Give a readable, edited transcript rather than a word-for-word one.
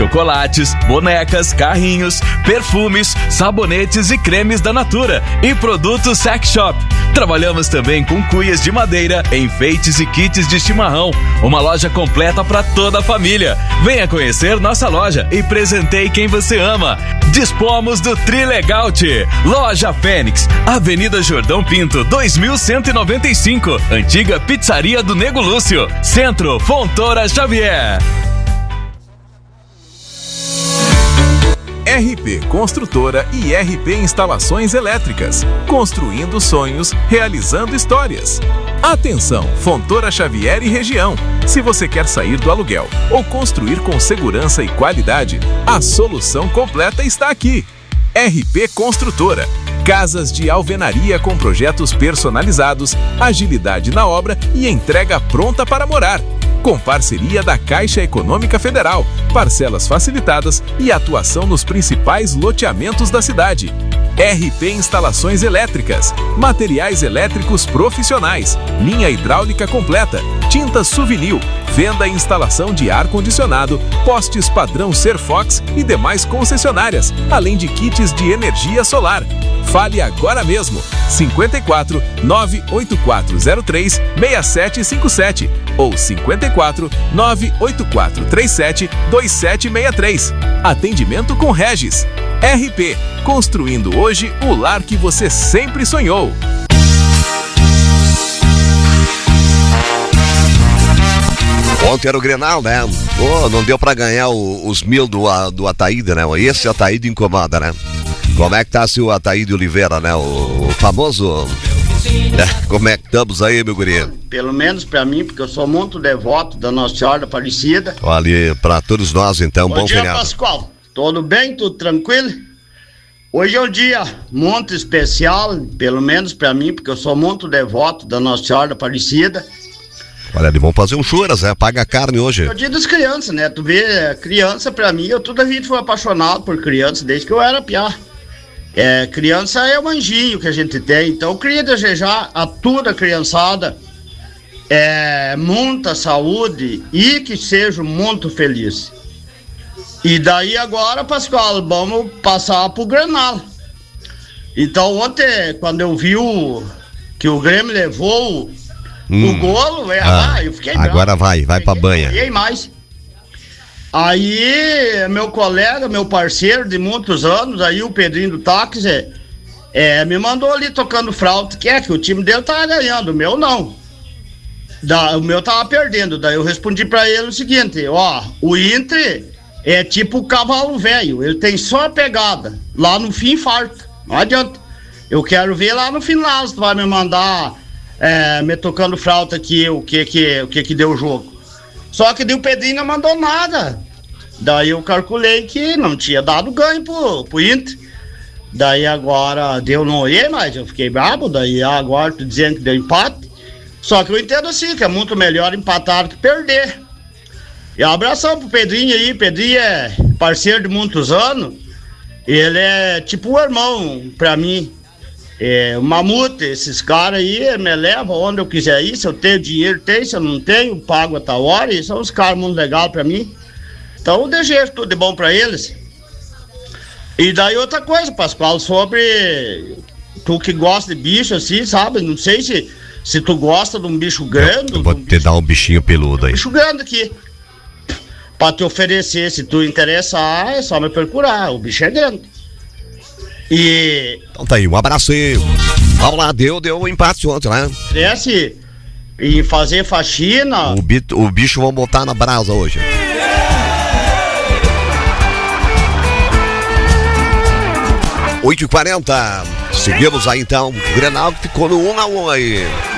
chocolates, bonecas, carrinhos, perfumes, sabonetes e cremes da Natura e produtos Sex Shop. Trabalhamos também com cuias de madeira, enfeites e kits de chimarrão. Uma loja completa para toda a família. Venha conhecer nossa loja e presenteie quem você ama. Dispomos do Trilegal. Loja Fênix, Avenida Jordão Pinto, 2195, antiga pizzaria do Nego Lúcio, Centro Fontoura Xavier. RP Construtora e RP Instalações Elétricas. Construindo sonhos, realizando histórias. Atenção, Fontoura Xavier e região. Se você quer sair do aluguel ou construir com segurança e qualidade, a solução completa está aqui. RP Construtora. Casas de alvenaria com projetos personalizados, agilidade na obra e entrega pronta para morar. Com parceria da Caixa Econômica Federal, parcelas facilitadas e atuação nos principais loteamentos da cidade. RP Instalações Elétricas, materiais elétricos profissionais, linha hidráulica completa, tintas Suvinil, venda e instalação de ar-condicionado, postes padrão Serfox e demais concessionárias, além de kits de energia solar. Fale agora mesmo, 54 98403 6757 ou 54 98437 2763. Atendimento com Regis. RP, construindo hoje o lar que você sempre sonhou. Ontem era o Grenal, né? Não deu pra ganhar os 1000 do Ataíde, né? Esse Ataíde incomoda, né? Como é que tá o Ataíde Oliveira, né? O famoso... Como é que estamos aí, meu guri? Pelo menos pra mim, porque eu sou muito devoto da Nossa Senhora da Aparecida. Olha, pra todos nós, então, bom dia, feriado. Pascoal. Tudo bem? Tudo tranquilo? Hoje é um dia muito especial, pelo menos pra mim, porque eu sou muito devoto da Nossa Senhora da Aparecida. Olha, eles vão fazer um churras, né? Paga carne hoje. É o dia das crianças, né? Tu vê, criança pra mim, eu toda a vida fui apaixonado por criança, desde que eu era piá. Criança é um anjinho que a gente tem, então eu queria desejar a toda a criançada muita saúde e que sejam muito felizes. E daí agora, Pascoal, vamos passar pro Grenal. Então ontem, quando eu vi que o Grêmio levou o golo, eu fiquei bravo. Agora vai pra banha. E mais. Aí, meu colega, meu parceiro de muitos anos, aí o Pedrinho do táxi, me mandou ali tocando flauta, que o time dele tava ganhando, o meu não. O meu tava perdendo, daí eu respondi pra ele o seguinte, o Inter é tipo o cavalo velho, ele tem só a pegada, lá no fim farta, não adianta. Eu quero ver lá no final, se tu vai me mandar me tocando flauta aqui, o que deu o jogo. Só que daí o Pedrinho não mandou nada. Daí eu calculei que não tinha dado ganho pro Inter. Daí agora deu não olhei, mas eu fiquei brabo. Daí agora tô dizendo que deu empate. Só que eu entendo assim, que é muito melhor empatar que perder. E um abração pro Pedrinho aí. Pedrinho é parceiro de muitos anos. Ele é tipo um irmão pra mim. O Mamute, esses caras aí me levam onde eu quiser ir. Se eu tenho dinheiro, tem. Se eu não tenho, pago a tal hora. E são os caras muito legais pra mim. Então eu desejo tudo de bom pra eles. E daí outra coisa, Pascoal, sobre tu que gosta de bicho assim, sabe? Não sei se tu gosta de um bicho grande. Eu vou te dar um bichinho peludo aí. Bicho grande aqui. Pra te oferecer, se tu interessar, é só me procurar. O bicho é grande. Então tá aí, um abraço aí. Vamos lá, deu um empate ontem, né? Cresce e fazer faxina. O bicho vão botar na brasa hoje. (8h40) Seguimos aí então. O Grenal ficou no 1-1 aí.